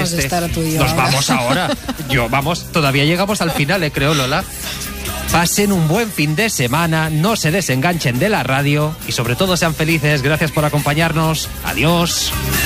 ganas de estar tú y yo. Nos ahora. vamos ahora. Todavía llegamos al final, creo, Lola. Pasen un buen fin de semana, no se desenganchen de la radio y sobre todo sean felices. Gracias por acompañarnos. Adiós.